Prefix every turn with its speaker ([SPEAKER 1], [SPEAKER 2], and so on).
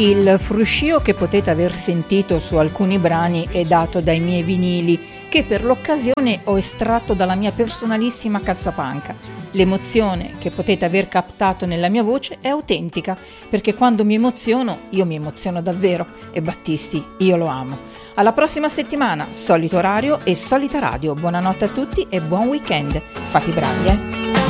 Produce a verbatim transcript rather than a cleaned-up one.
[SPEAKER 1] Il fruscio che potete aver sentito su alcuni brani è dato dai miei vinili che per l'occasione ho estratto dalla mia personalissima cassapanca. L'emozione che potete aver captato nella mia voce è autentica, perché quando mi emoziono, io mi emoziono davvero e Battisti io lo amo. Alla prossima settimana, solito orario e solita radio. Buonanotte a tutti e buon weekend. Fate i bravi, eh!